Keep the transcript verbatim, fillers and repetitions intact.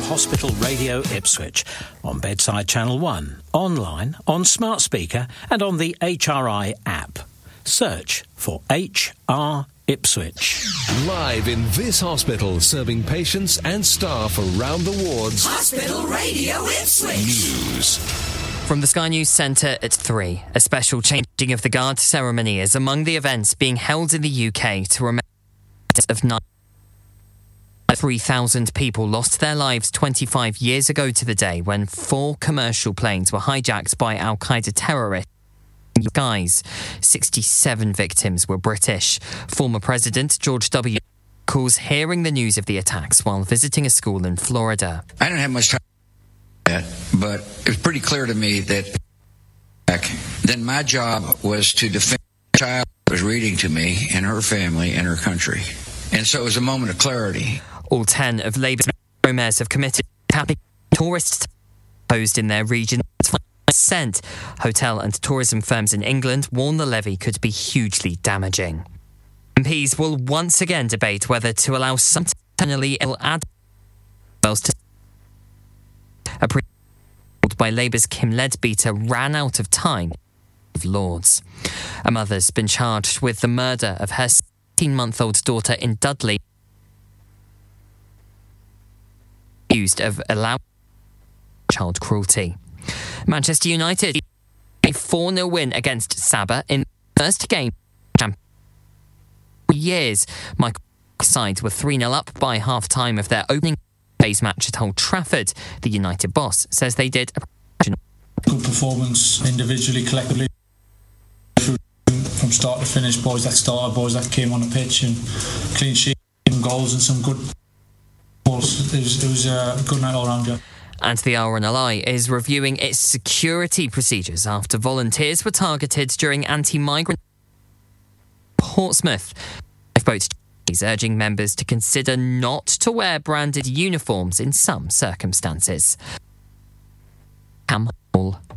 Hospital Radio Ipswich on Bedside Channel one, online, on smart speaker and on the H R I app. Search for H R Ipswich. Live in this hospital, serving patients and staff around the wards. Hospital Radio Ipswich. News. From the Sky News Centre at three, a special changing of the guard ceremony is among the events being held in the U K to remember of nine. three thousand people lost their lives twenty-five years ago to the day when four commercial planes were hijacked by Al-Qaeda terrorists. Guys, sixty-seven victims were British. Former President George W. calls hearing the news of the attacks while visiting a school in Florida. I didn't have much time for that, but it was pretty clear to me that then my job was to defend the child who was reading to me and her family and her country. And so it was a moment of clarity. All ten of Labour's mayors have committed to having tourists posed in their region. Percent. Hotel and tourism firms in England warn the levy could be hugely damaging. M Ps will once again debate whether to allow some terminally ill adults to. A pre by Labour's Kim Leadbeater ran out of time of Lords. A mother's been charged with the murder of her sixteen-month-old daughter in Dudley, accused of allowing child cruelty. Manchester United a four nil win against Sabah in the first game. For years, Michael's sides were three nil up by half-time of their opening phase match at Old Trafford. The United boss says they did a good performance individually, collectively, from start to finish. Boys that started, boys that came on the pitch, and clean sheet, and goals, and some good balls. It was, it was a good night all round, yeah. And the R N L I is reviewing its security procedures after volunteers were targeted during anti-migrant Portsmouth. Lifeboat is urging members to consider not to wear branded uniforms in some circumstances. Cam Hall.